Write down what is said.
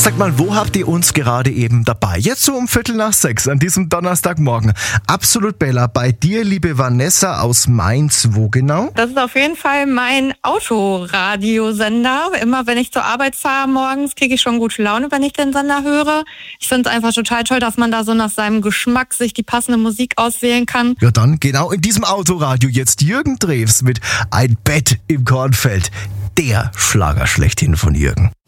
Sag mal, wo habt ihr uns gerade eben dabei? Jetzt so um 5:45 an diesem Donnerstagmorgen. Absolut Bella, bei dir, liebe Vanessa aus Mainz, wo genau? Das ist auf jeden Fall mein Autoradiosender. Immer wenn ich zur Arbeit fahre morgens, kriege ich schon gute Laune, wenn ich den Sender höre. Ich finde es einfach total toll, dass man da so nach seinem Geschmack sich die passende Musik auswählen kann. Ja dann, genau in diesem Autoradio jetzt Jürgen Drews mit Ein Bett im Kornfeld. Der Schlager schlechthin von Jürgen.